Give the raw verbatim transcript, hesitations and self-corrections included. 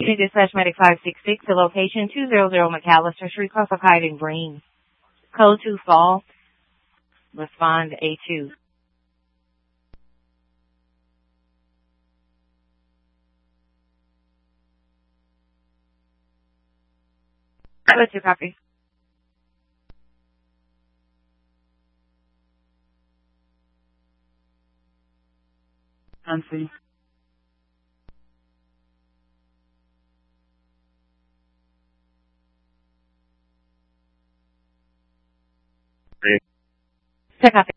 Unit Dispatch Medic five six six to location two hundred McAllister Street, Crossahide and Green. Code two fall. Respond A two. Let's do copy. Nancy. Check copy.